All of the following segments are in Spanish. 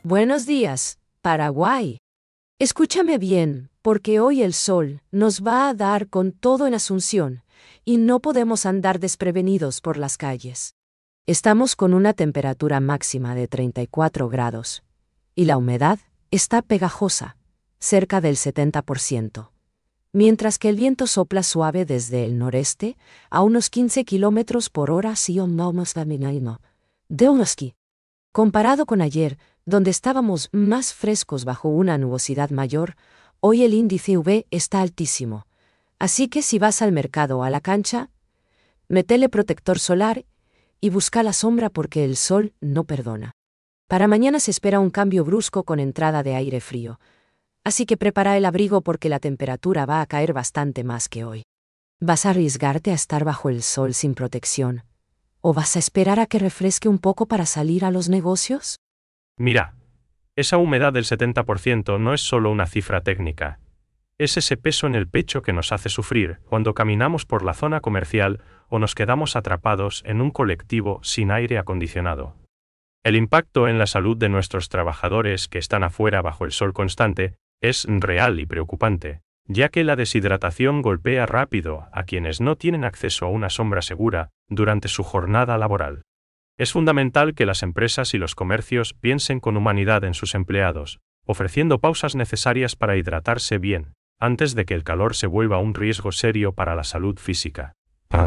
Buenos días, Paraguay. Escúchame bien, porque hoy el sol nos va a dar con todo en Asunción, y no podemos andar desprevenidos por las calles. Estamos con una temperatura máxima de 34 grados, y la humedad está pegajosa, cerca del 70%, mientras que el viento sopla suave desde el noreste a unos 15 kilómetros por hora. Comparado con ayer, donde estábamos más frescos bajo una nubosidad mayor, hoy el índice UV está altísimo. Así que si vas al mercado o a la cancha, métele protector solar y busca la sombra porque el sol no perdona. Para mañana se espera un cambio brusco con entrada de aire frío. Así que prepara el abrigo porque la temperatura va a caer bastante más que hoy. ¿Vas a arriesgarte a estar bajo el sol sin protección? ¿O vas a esperar a que refresque un poco para salir a los negocios? Mira, esa humedad del 70% no es solo una cifra técnica. Es ese peso en el pecho que nos hace sufrir cuando caminamos por la zona comercial o nos quedamos atrapados en un colectivo sin aire acondicionado. El impacto en la salud de nuestros trabajadores que están afuera bajo el sol constante es real y preocupante, ya que la deshidratación golpea rápido a quienes no tienen acceso a una sombra segura durante su jornada laboral. Es fundamental que las empresas y los comercios piensen con humanidad en sus empleados, ofreciendo pausas necesarias para hidratarse bien, antes de que el calor se vuelva un riesgo serio para la salud física.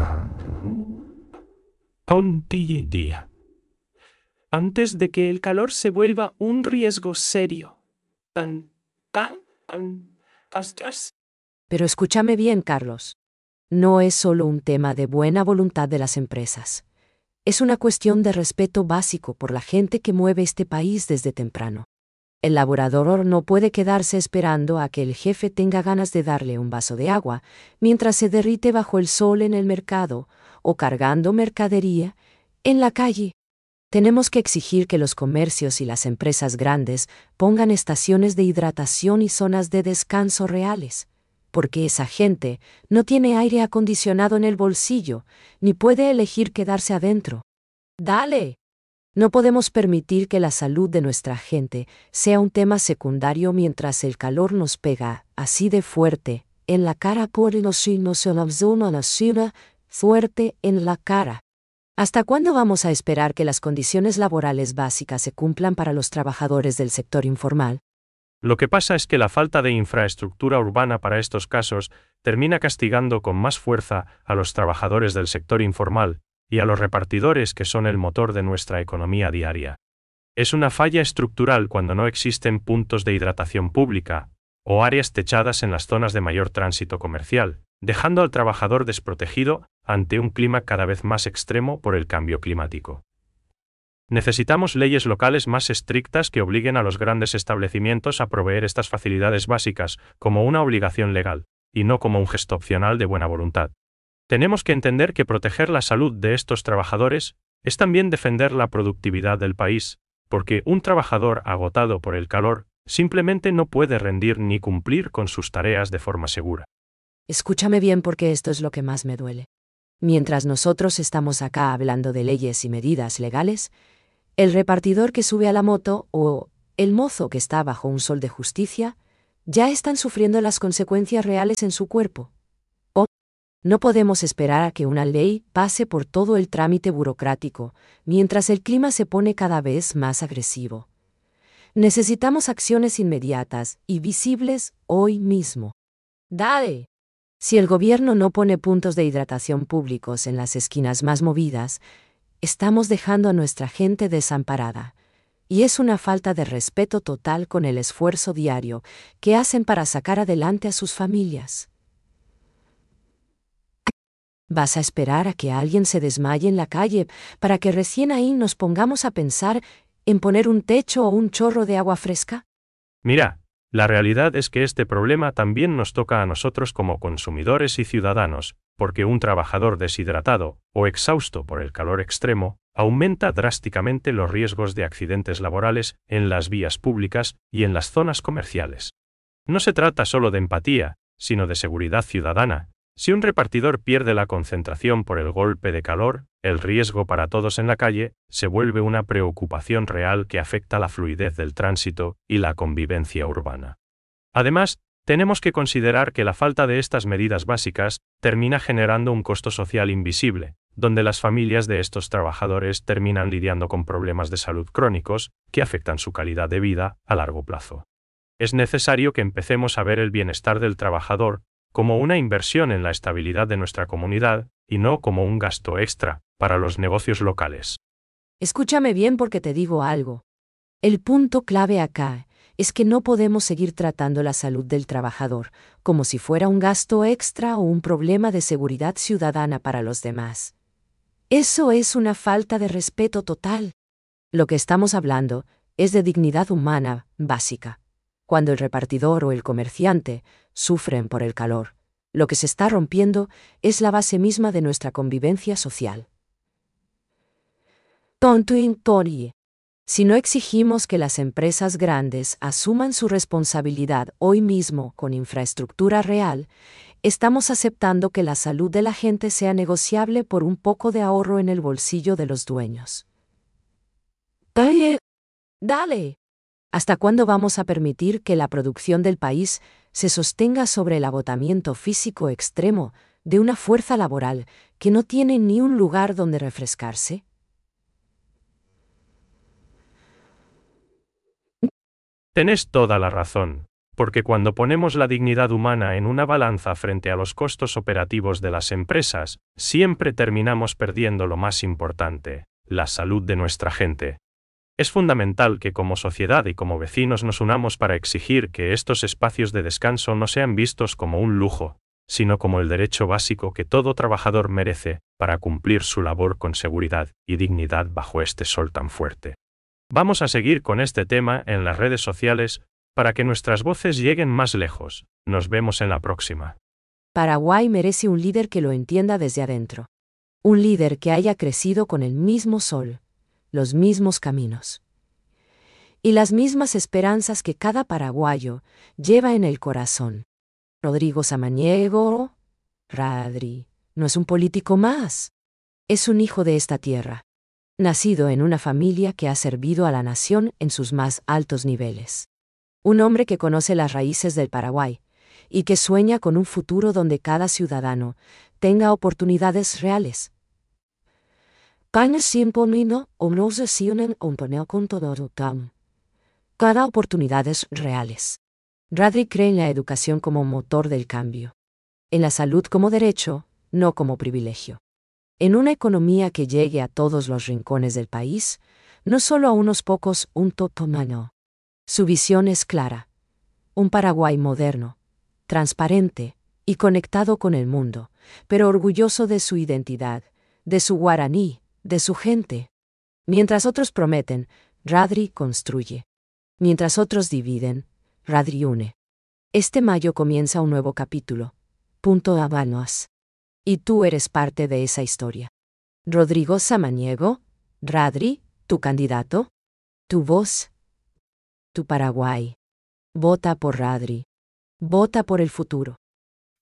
Antes de que el calor se vuelva un riesgo serio. Pero escúchame bien, Carlos. No es solo un tema de buena voluntad de las empresas. Es una cuestión de respeto básico por la gente que mueve este país desde temprano. El laborador no puede quedarse esperando a que el jefe tenga ganas de darle un vaso de agua mientras se derrite bajo el sol en el mercado o cargando mercadería en la calle. Tenemos que exigir que los comercios y las empresas grandes pongan estaciones de hidratación y zonas de descanso reales, porque esa gente no tiene aire acondicionado en el bolsillo, ni puede elegir quedarse adentro. ¡Dale! No podemos permitir que la salud de nuestra gente sea un tema secundario mientras el calor nos pega así de fuerte en la cara fuerte en la cara. ¿Hasta cuándo vamos a esperar que las condiciones laborales básicas se cumplan para los trabajadores del sector informal? Lo que pasa es que la falta de infraestructura urbana para estos casos termina castigando con más fuerza a los trabajadores del sector informal y a los repartidores que son el motor de nuestra economía diaria. Es una falla estructural cuando no existen puntos de hidratación pública o áreas techadas en las zonas de mayor tránsito comercial, dejando al trabajador desprotegido ante un clima cada vez más extremo por el cambio climático. Necesitamos leyes locales más estrictas que obliguen a los grandes establecimientos a proveer estas facilidades básicas como una obligación legal, y no como un gesto opcional de buena voluntad. Tenemos que entender que proteger la salud de estos trabajadores es también defender la productividad del país, porque un trabajador agotado por el calor simplemente no puede rendir ni cumplir con sus tareas de forma segura. Escúchame bien porque esto es lo que más me duele. Mientras nosotros estamos acá hablando de leyes y medidas legales, el repartidor que sube a la moto o el mozo que está bajo un sol de justicia ya están sufriendo las consecuencias reales en su cuerpo. No podemos esperar a que una ley pase por todo el trámite burocrático, mientras el clima se pone cada vez más agresivo. Necesitamos acciones inmediatas y visibles hoy mismo. ¡Dale! Si el gobierno no pone puntos de hidratación públicos en las esquinas más movidas, estamos dejando a nuestra gente desamparada. Y es una falta de respeto total con el esfuerzo diario que hacen para sacar adelante a sus familias. ¿Vas a esperar a que alguien se desmaye en la calle para que recién ahí nos pongamos a pensar en poner un techo o un chorro de agua fresca? Mira, la realidad es que este problema también nos toca a nosotros como consumidores y ciudadanos, porque un trabajador deshidratado o exhausto por el calor extremo aumenta drásticamente los riesgos de accidentes laborales en las vías públicas y en las zonas comerciales. No se trata solo de empatía, sino de seguridad ciudadana, Si un repartidor pierde la concentración por el golpe de calor, el riesgo para todos en la calle se vuelve una preocupación real que afecta la fluidez del tránsito y la convivencia urbana. Además, tenemos que considerar que la falta de estas medidas básicas termina generando un costo social invisible, donde las familias de estos trabajadores terminan lidiando con problemas de salud crónicos que afectan su calidad de vida a largo plazo. Es necesario que empecemos a ver el bienestar del trabajador como una inversión en la estabilidad de nuestra comunidad y no como un gasto extra para los negocios locales. Escúchame bien porque te digo algo. El punto clave acá es que no podemos seguir tratando la salud del trabajador como si fuera un gasto extra o un problema de seguridad ciudadana para los demás. Eso es una falta de respeto total. Lo que estamos hablando es de dignidad humana básica. Cuando el repartidor o el comerciante sufren por el calor, lo que se está rompiendo es la base misma de nuestra convivencia social. Si no exigimos que las empresas grandes asuman su responsabilidad hoy mismo con infraestructura real, estamos aceptando que la salud de la gente sea negociable por un poco de ahorro en el bolsillo de los dueños. Dale. ¿Hasta cuándo vamos a permitir que la producción del país se sostenga sobre el agotamiento físico extremo de una fuerza laboral que no tiene ni un lugar donde refrescarse? Tenés toda la razón, porque cuando ponemos la dignidad humana en una balanza frente a los costos operativos de las empresas, siempre terminamos perdiendo lo más importante, la salud de nuestra gente. Es fundamental que como sociedad y como vecinos nos unamos para exigir que estos espacios de descanso no sean vistos como un lujo, sino como el derecho básico que todo trabajador merece para cumplir su labor con seguridad y dignidad bajo este sol tan fuerte. Vamos a seguir con este tema en las redes sociales para que nuestras voces lleguen más lejos. Nos vemos en la próxima. Paraguay merece un líder que lo entienda desde adentro. Un líder que haya crecido con el mismo sol, los mismos caminos y las mismas esperanzas que cada paraguayo lleva en el corazón. Rodrigo Samaniego, Radri, no es un político más. Es un hijo de esta tierra, nacido en una familia que ha servido a la nación en sus más altos niveles. Un hombre que conoce las raíces del Paraguay y que sueña con un futuro donde cada ciudadano tenga oportunidades reales. Cada oportunidades reales. Radri cree en la educación como motor del cambio. En la salud como derecho, no como privilegio. En una economía que llegue a todos los rincones del país, no solo a unos pocos, un totomano. Su visión es clara. Un Paraguay moderno, transparente y conectado con el mundo, pero orgulloso de su identidad, de su guaraní, de su gente. Mientras otros prometen, Radri construye. Mientras otros dividen, Radri une. Este mayo comienza un nuevo capítulo. Habanos. Y tú eres parte de esa historia. Rodrigo Samaniego, Radri, tu candidato, tu voz, tu Paraguay. Vota por Radri. Vota por el futuro.